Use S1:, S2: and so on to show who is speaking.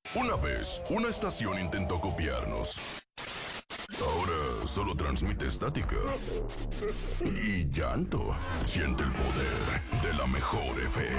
S1: Una vez, una estación intentó copiarnos. Ahora solo transmite estática y llanto. Siente el poder de la mejor FM.